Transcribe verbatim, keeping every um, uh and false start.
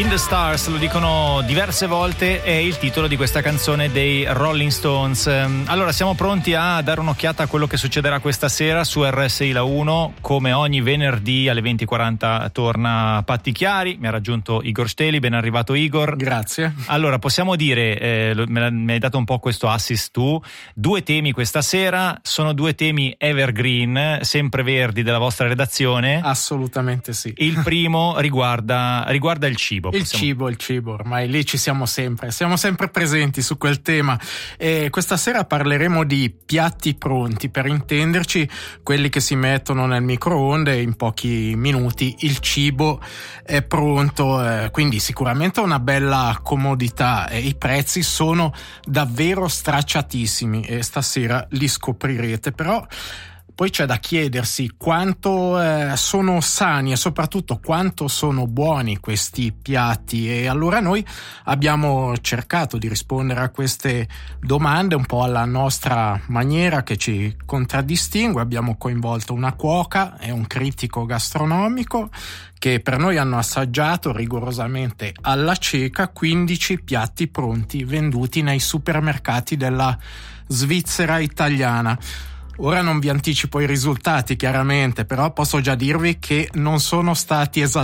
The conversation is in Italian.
In the Stars, lo dicono diverse volte, è il titolo di questa canzone dei Rolling Stones. Allora siamo pronti a dare un'occhiata a quello che succederà questa sera su R S I La uno. Come ogni venerdì alle venti e quaranta torna Patti Chiari, mi ha raggiunto Igor Steli. Ben arrivato Igor. Grazie. Allora possiamo dire, eh, mi hai dato un po' questo assist tu, due temi questa sera, sono due temi evergreen, sempre verdi della vostra redazione. Assolutamente sì. Il primo riguarda, riguarda il cibo. Il possiamo... cibo, il cibo, ormai lì ci siamo sempre, siamo sempre presenti su quel tema. E questa sera parleremo di piatti pronti, per intenderci quelli che si mettono nel microonde in pochi minuti. Il cibo è pronto, eh, quindi sicuramente una bella comodità, e i prezzi sono davvero stracciatissimi e stasera li scoprirete. Però poi c'è da chiedersi quanto eh, sono sani e soprattutto quanto sono buoni questi piatti, e allora noi abbiamo cercato di rispondere a queste domande un po' alla nostra maniera che ci contraddistingue. Abbiamo coinvolto una cuoca e un critico gastronomico che per noi hanno assaggiato rigorosamente alla cieca quindici piatti pronti venduti nei supermercati della Svizzera italiana. Ora non vi anticipo i risultati chiaramente, però posso già dirvi che non sono stati esaltanti.